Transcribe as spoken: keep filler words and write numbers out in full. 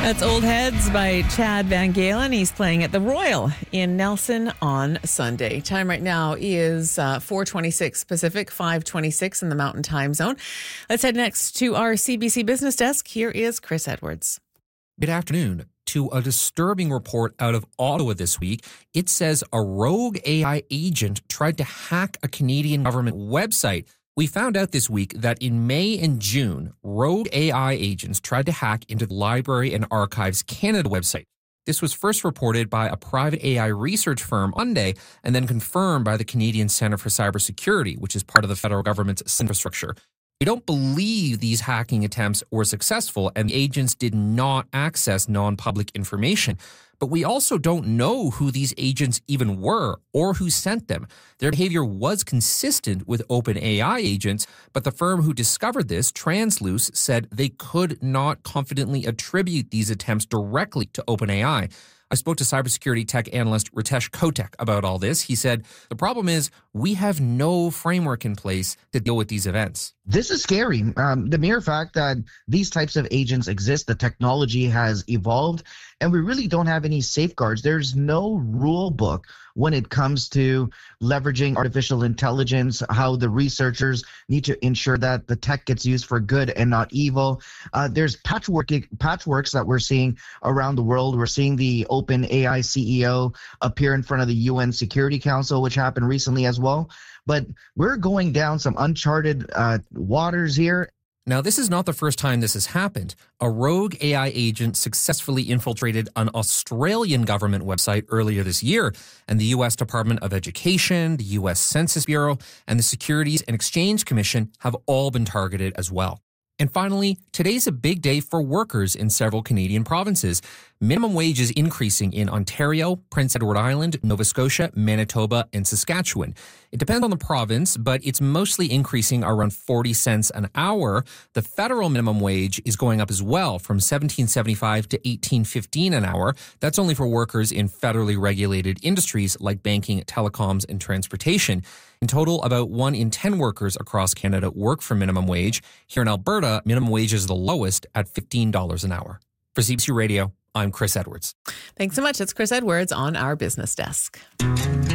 That's Old Heads by Chad Van Galen. He's playing at the Royal in Nelson on Sunday. Time right now is uh, four twenty-six Pacific, five twenty-six in the Mountain Time Zone. Let's head next to our C B C Business Desk. Here is Chris Edwards. Good afternoon. To a disturbing report out of Ottawa this week, it says a rogue A I agent tried to hack a Canadian government website. We found out this week that in May and June, rogue A I agents tried to hack into the Library and Archives Canada website. This was first reported by a private A I research firm Monday and then confirmed by the Canadian Centre for Cybersecurity, which is part of the federal government's infrastructure. We don't believe these hacking attempts were successful and the agents did not access non-public information. But we also don't know who these agents even were or who sent them. Their behavior was consistent with OpenAI agents, but the firm who discovered this, Transluce, said they could not confidently attribute these attempts directly to OpenAI. I spoke to cybersecurity tech analyst Ritesh Kotek about all this. He said, the problem is we have no framework in place to deal with these events. This is scary. Um, the mere fact that these types of agents exist, the technology has evolved, and we really don't have any safeguards. There's no rule book when it comes to leveraging artificial intelligence, how the researchers need to ensure that the tech gets used for good and not evil. Uh, there's patchwork patchworks that we're seeing around the world. We're seeing the OpenAI C E O appear in front of the U N Security Council, which happened recently as well. But we're going down some uncharted uh, waters here. Now, this is not the first time this has happened. A rogue A I agent successfully infiltrated an Australian government website earlier this year, and the U S Department of Education, the U S Census Bureau, and the Securities and Exchange Commission have all been targeted as well. And finally, today's a big day for workers in several Canadian provinces. Minimum wage is increasing in Ontario, Prince Edward Island, Nova Scotia, Manitoba, and Saskatchewan. It depends on the province, but it's mostly increasing around forty cents an hour. The federal minimum wage is going up as well from seventeen seventy-five to eighteen fifteen an hour. That's only for workers in federally regulated industries like banking, telecoms, and transportation. In total, about one in ten workers across Canada work for minimum wage. Here in Alberta, minimum wage is the lowest at fifteen dollars an hour. For C B C Radio, I'm Chris Edwards. Thanks so much. It's Chris Edwards on our business desk.